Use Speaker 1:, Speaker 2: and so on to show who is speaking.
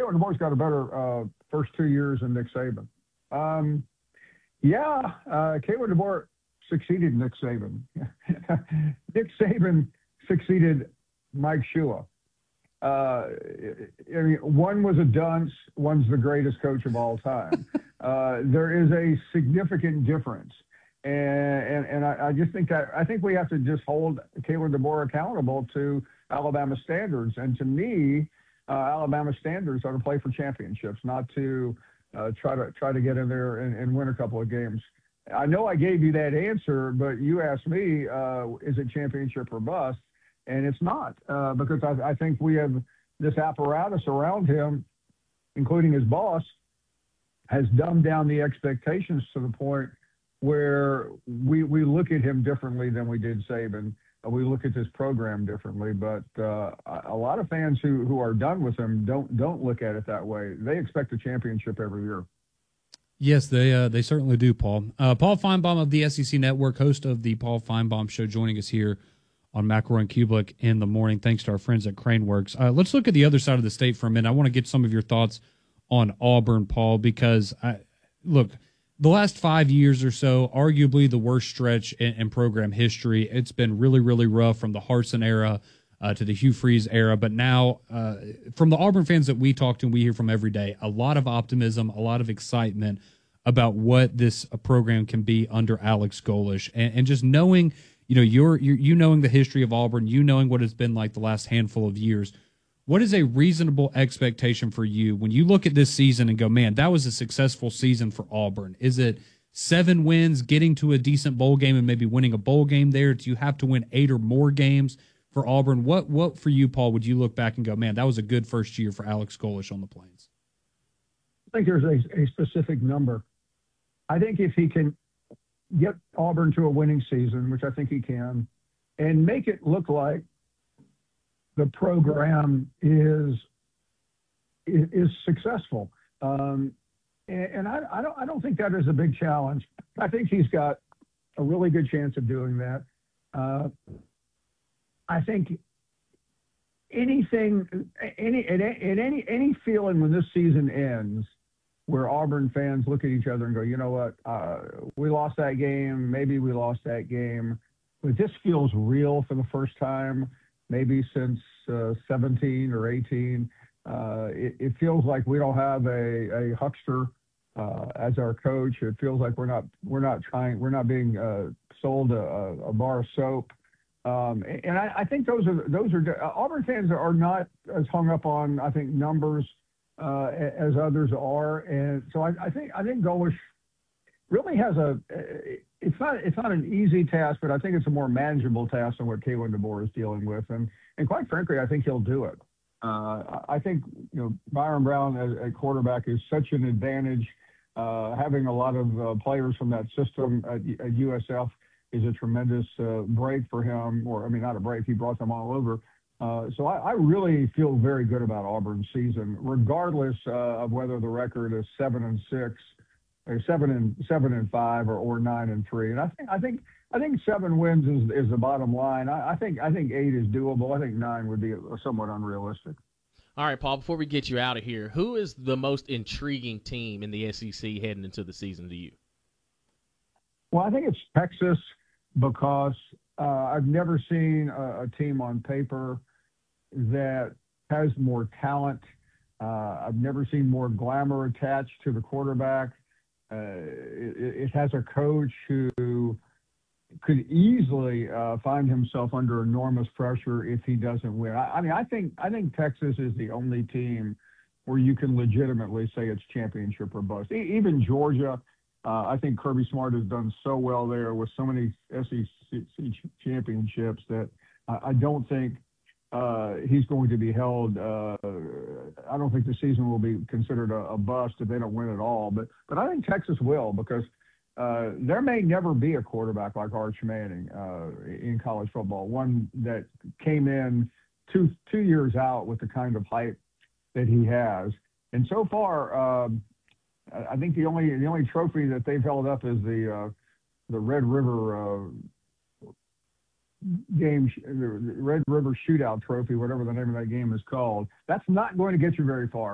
Speaker 1: Kalen DeBoer's got a better first 2 years than Nick Saban. Kalen DeBoer succeeded Nick Saban. Nick Saban succeeded Mike Shula. One was a dunce. One's the greatest coach of all time. There is a significant difference, and I just think that I think we have to just hold Kalen DeBoer accountable to Alabama standards. And to me, Alabama standards are to play for championships, not to try to get in there and win a couple of games. I know I gave you that answer, but you asked me, is it championship or bust? And it's not, because I think we have this apparatus around him, including his boss, has dumbed down the expectations to the point where we look at him differently than we did Saban. We look at this program differently, but a lot of fans who are done with him don't look at it that way. They expect a championship every year.
Speaker 2: Yes, they certainly do, Paul. Paul Feinbaum of the SEC Network, host of the Paul Feinbaum Show, joining us here on McElroy and Kublik in the morning. Thanks to our friends at Craneworks. Let's look at the other side of the state for a minute. I want to get some of your thoughts on Auburn, Paul, because look, the last 5 years or so, arguably the worst stretch in program history. It's been really, really rough from the Harsin era to the Hugh Freeze era. But now, from the Auburn fans that we talk to and we hear from every day, a lot of optimism, a lot of excitement about what this program can be under Alex Golesh, and just knowing, you knowing the history of Auburn, knowing what it's been like the last handful of years. What is a reasonable expectation for you when you look at this season and go, man, that was a successful season for Auburn? Is it 7 wins, getting to a decent bowl game and maybe winning a bowl game there? Do you have to win 8 or more games for Auburn? What for you, Paul, would you look back and go, man, that was a good first year for Alex Golesh on the Plains?
Speaker 1: I think there's a specific number. I think if he can get Auburn to a winning season, which I think he can, and make it look like the program is successful. And I don't think that is a big challenge. I think he's got a really good chance of doing that. I think any feeling when this season ends where Auburn fans look at each other and go, you know what, we lost that game, maybe we lost that game, but this feels real for the first time, maybe since 17 or 18. It feels like we don't have a huckster as our coach. It feels like we're not being sold a bar of soap. And I think those are Auburn fans are not as hung up on, I think, numbers as others are. And so I think Golesh really has it's not an easy task, but I think it's a more manageable task than what Kalen DeBoer is dealing with. And quite frankly, I think he'll do it. I think, Byron Brown as a quarterback is such an advantage. Having a lot of players from that system at USF is a tremendous break for him, not a break. He brought them all over. So I really feel very good about Auburn's season, regardless of whether the record is 7-6, or 7-5, or 9-3. And I think 7 wins is the bottom line. I think 8 is doable. I think 9 would be somewhat unrealistic.
Speaker 3: All right, Paul, before we get you out of here, who is the most intriguing team in the SEC heading into the season to you?
Speaker 1: Well, I think it's Texas, because I've never seen a team on paper that has more talent. I've never seen more glamour attached to the quarterback. It has a coach who could easily find himself under enormous pressure if he doesn't win. I think Texas is the only team where you can legitimately say it's championship or bust. Even Georgia, I think Kirby Smart has done so well there with so many SEC championships that I don't think he's going to be held. I don't think the season will be considered a bust if they don't win at all. But I think Texas will, because there may never be a quarterback like Arch Manning in college football, one that came in two years out with the kind of hype that he has. And so far, I think the only trophy that they've held up is the Red River game, the Red River Shootout Trophy, whatever the name of that game is called. That's not going to get you very far.